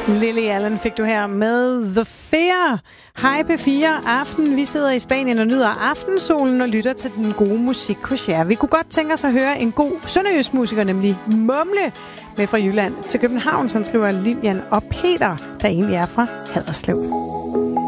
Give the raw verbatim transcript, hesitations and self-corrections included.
Lily Allen fik du her med The Fear. Hej P fire Aften. Vi sidder i Spanien og nyder aftensolen og lytter til den gode musik hos jer. Vi kunne godt tænke os at høre en god sønderjysk musiker, nemlig Mumle, med fra Jylland til København, som skriver Lilian og Peter, der egentlig er fra Haderslev.